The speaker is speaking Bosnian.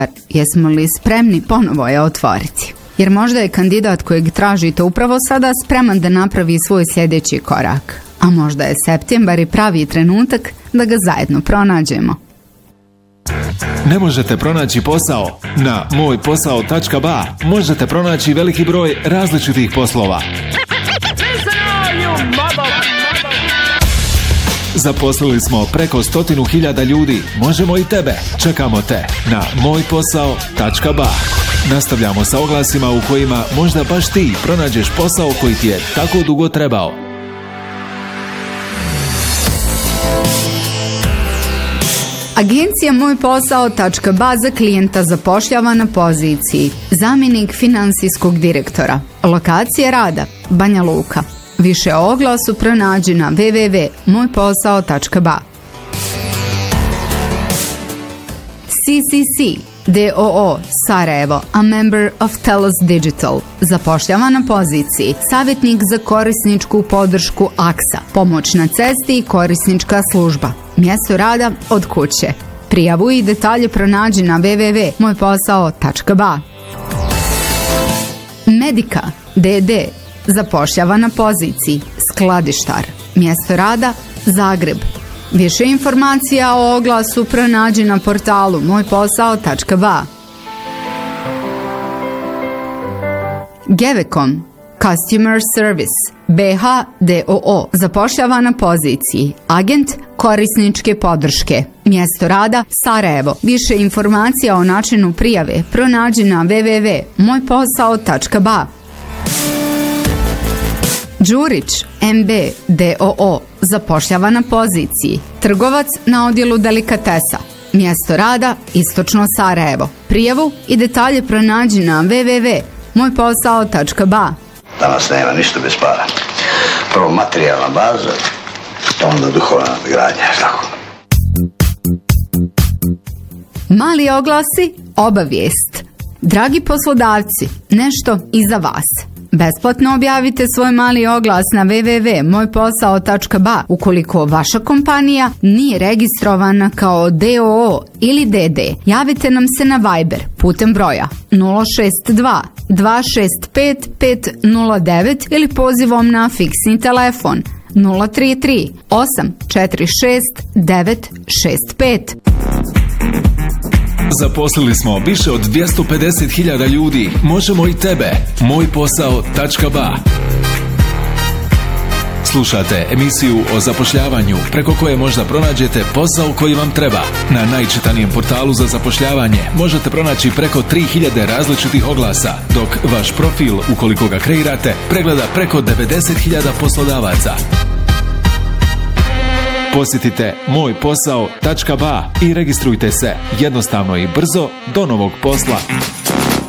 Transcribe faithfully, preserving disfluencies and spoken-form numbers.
Jesmo li spremni ponovo je otvoriti? Jer možda je kandidat kojeg tražite upravo sada spreman da napravi svoj sljedeći korak. A možda je septembar i pravi trenutak da ga zajedno pronađemo. Ne možete pronaći posao? Na moj posao tačka ba možete pronaći veliki broj različitih poslova. Zaposlili smo preko stotinu hiljada ljudi. Možemo i tebe. Čekamo te na moj posao tačka ba. Nastavljamo sa oglasima u kojima možda baš ti pronađeš posao koji ti je tako dugo trebao. Agencija moj posao tačka ba za klijenta zapošljava na poziciji zamjenik finansijskog direktora. Lokacija rada Banja Luka. Više o oglasu pronađi na w w w tačka moj posao tačka ba. C C C D O O Sarajevo, a member of Telos Digital, zapošljava na poziciji savjetnik za korisničku podršku A K S A, pomoć na cesti i korisnička služba. Mjesto rada od kuće. Prijavu i detalje pronađi na w w w tačka moj posao tačka ba. Medika D D zapošljava na poziciji skladištar. Mjesto rada Zagreb. Više informacija o oglasu pronađi na portalu moj posao tačka ba. Gevekom Customer Service B H D O O zapošljava na poziciji agent korisničke podrške. Mjesto rada Sarajevo. Više informacija o načinu prijave pronađi na w w w tačka moj posao tačka ba. Đurić M B D O O zapošljava na poziciji trgovac na odjelu delikatesa. Mjesto rada Istočno Sarajevo. Prijavu i detalje pronađi na w w w tačka moj posao tačka ba. Danas nema ništa bez para. Prvo materijalna baza, onda duhovna nadgradnja. Tako. Mali oglasi, obavijest. Dragi poslodavci, nešto i za vas. Besplatno objavite svoj mali oglas na w w w tačka moj posao tačka ba ukoliko vaša kompanija nije registrovana kao D O O ili D D. Javite nam se na Viber putem broja nula šest dva dva šest pet pet nula devet ili pozivom na fiksni telefon nula tri tri osam četiri šest devet šest pet. Zaposlili smo više od dvjesto pedeset hiljada ljudi. Možemo i tebe. moj posao tačka ba. Slušate emisiju o zapošljavanju preko koje možda pronađete posao koji vam treba. Na najčitanijem portalu za zapošljavanje možete pronaći preko tri hiljade različitih oglasa, dok vaš profil, ukoliko ga kreirate, pregleda preko devedeset hiljada poslodavaca. Posjetite moj posao tačka ba i registrujte se jednostavno i brzo do novog posla.